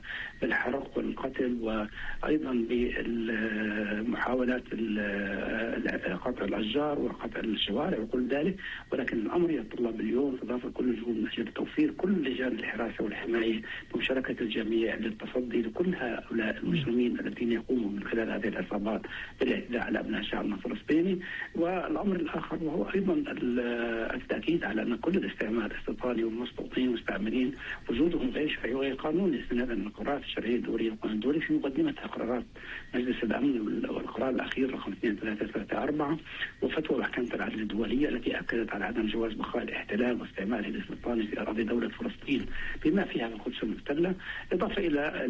بالحرق والقتل، وأيضا بمحاولات قطع الأشجار وقطع الشوارع وكل ذلك. ولكن الأمر يتطلب اليوم إضافة كل الجهود من أجل توفير كل لجان الحراسة والحماية بمشاركة الجميع للتصدي لكل هؤلاء المجرمين الذين يقوموا من خلال هذه العصابات بالاعتداء على أبناء شعبنا الفلسطيني. والأمر الآخر وهو أيضا التأكيد على أن كل الاستعمار الاستيطاني والمستوطنين والمستعمرين وجودهم غير شرعي وغير قانوني استنادا للقرارات الشرعية الدولية والقانون الدولي في مقدمتها قرارات مجلس الأمن والقرار الأخير رقم 2334 وفتوى محكمة العدل الدولية التي أكدت على عدم جواز بقاء الاحتلال واستعمال الاستيطاني في أراضي دولة فلسطين بما فيها القدس المحتلة، إضافة إلى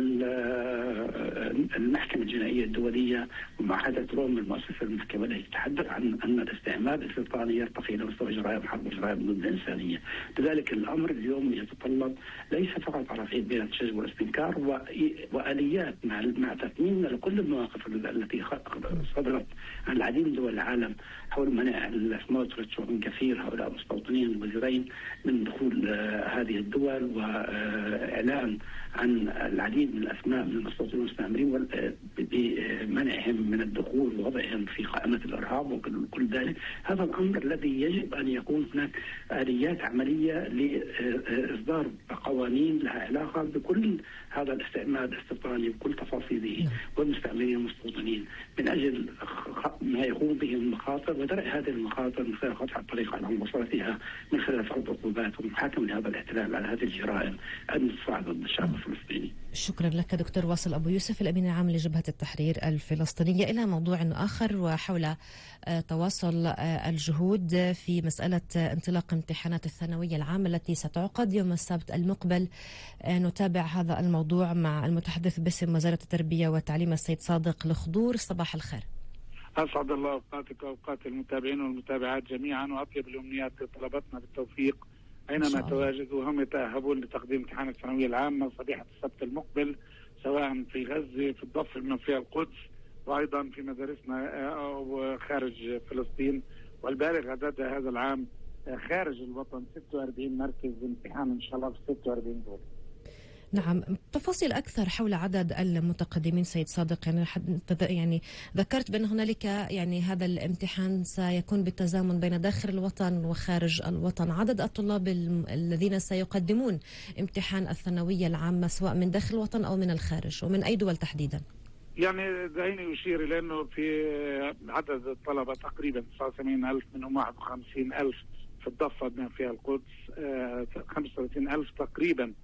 المحكمة الجنائية الدولية ومعاهدة روم المؤسسة المحكمة التي تتحدث عن أن الاستعمار الاستيطاني يرتقي إلى مستوى جرائم حرب وجرائم ضد الإنسانية. لذلك الأمر اليوم يتطلب ليس فقط رفع بين التشجع والاستنكار وآليات مع تثميننا لكل المواقف التي صدرت عن العديد من دول العالم حول منع سموتريتش ومن كثير هؤلاء المستوطنين الوزيرين من دخول هذه الدول، وإعلان عن العديد من الأسماء من المستوطنين والمستعمرين بمنعهم من الدخول ووضعهم في قائمة الإرهاب وكل ذلك. هذا الأمر الذي يجب أن يكون هناك آليات عملية لإصدار قوانين لها علاقة بكل هذا الاستعمار الاستيطاني بكل تفاصيله والمستعمرين المستوطنين من أجل ما يقوم به المخاطر ودرء هذه المخاطر من خلال قطع الطريق عن وصولتها من خلال فرض عقوبات ومحاكمة لهذا الاحتلال على هذه الجرائم المدفوعة ضد الشعب الفلسطيني. شكرا لك دكتور واصل أبو يوسف الأمين العام لجبهة التحرير الفلسطينية. إلى موضوع آخر وحول تواصل الجهود في مسألة انطلاق امتحانات الثانوية العامة التي ستعقد يوم السبت المقبل. نتابع هذا الموضوع مع المتحدث باسم وزارة التربية والتعليم السيد صادق الخضور. صباح الخير. أسعد الله أوقاتك وأوقات المتابعين والمتابعات جميعا، وأطيب الأمنيات لطلبتنا بالتوفيق أينما تواجدوا وهم يتأهبون لتقديم امتحان الثانوية العامة صبيحة السبت المقبل، سواء في غزة في الضفة المنوفية القدس وأيضا في مدارسنا وخارج فلسطين. والبالغ عدد هذا العام خارج الوطن 46 مركز امتحان إن شاء الله في 46 دولة. نعم، تفاصيل أكثر حول عدد المتقدمين سيد صادق. يعني ذكرت بأن هنالك هذا الامتحان سيكون بالتزامن بين داخل الوطن وخارج الوطن. عدد الطلاب الذين سيقدمون امتحان الثانوية العامة سواء من داخل الوطن أو من الخارج ومن أي دول تحديدا؟ يعني دعيني يشير إلى أنه في عدد الطلبة تقريبا 89,000 منهم 51,000 في الضفة بما فيها القدس، 35,000 تقريبا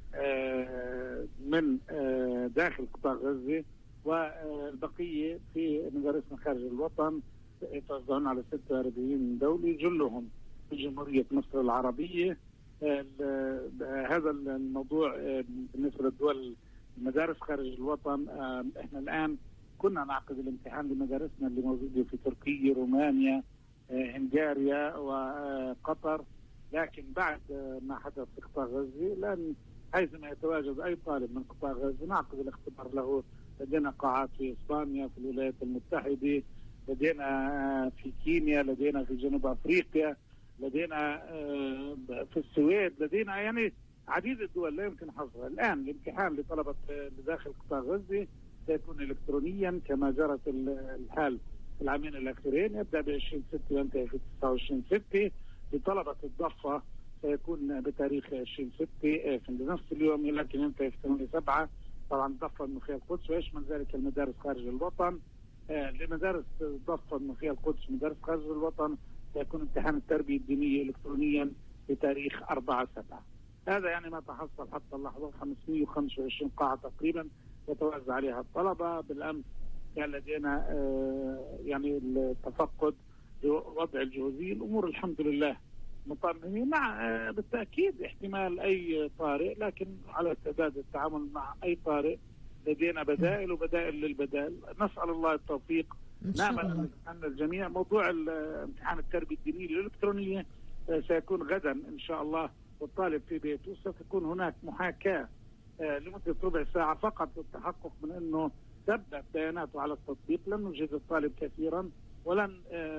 من داخل قطاع غزة، والبقية في مدارسنا خارج الوطن يتوزعون على 46 دولة جلهم في جمهورية مصر العربية. هذا الموضوع بالنسبة للدول المدارس خارج الوطن. احنا الآن كنا نعقد الامتحان لمدارسنا اللي موجودة في تركيا، رومانيا، هنغاريا وقطر، لكن بعد ما حدث في قطاع غزة لن حيثما يتواجد أي طالب من قطاع غزة نعقد الاختبار له. لدينا قاعات في إسبانيا، في الولايات المتحدة، لدينا في كينيا، لدينا في جنوب أفريقيا، لدينا في السويد، لدينا يعني عديد الدول لا يمكن حصرها. الآن الامتحان لطلبة داخل قطاع غزة سيكون إلكترونيا كما جرت الحال في العامين الأخيرين، يبدأ ب20/6 وينتهي في 29/6. لطلبة الضفة سيكون بتاريخ 20/6 في نفس اليوم، لكن ينتهي في 8/7. طبعا الضفة المنوفية القدس ويشمل ذلك المدارس خارج الوطن. لمدارس الضفة المنوفية القدس مدارس خارج الوطن سيكون امتحان التربية الدينية إلكترونيا بتاريخ 4/7. هذا يعني ما تحصل حتى اللحظة. 525 قاعة تقريبا يتوزع عليها الطلبة. بالأمس كان لدينا يعني التفقد لوضع الجهوزية. الأمور الحمد لله مطمئنين، مع بالتأكيد احتمال أي طارئ، لكن على استعداد التعامل مع أي طارئ. لدينا بدائل وبدائل للبدائل. نسأل الله التوفيق. نأمل أن الجميع. موضوع امتحان التربية الدينية الإلكترونية سيكون غدا إن شاء الله، والطالب في بيته ستكون هناك محاكاة لمدة ربع ساعة فقط للتحقق من أنه تبدأ بياناته على التطبيق. لن نجهد الطالب كثيرا ولن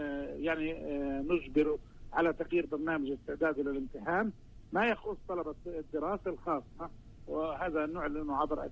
نجبره على تغيير برنامج استعداده للامتحان. ما يخص طلبة الدراسة الخاصة وهذا نعلن عبر